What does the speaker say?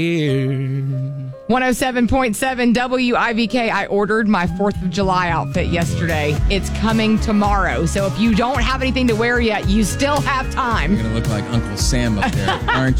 107.7 WIVK. I ordered my 4th of July outfit yesterday. It's coming tomorrow. So if you don't have anything to wear yet, you still have time. You're going to look like Uncle Sam up there, aren't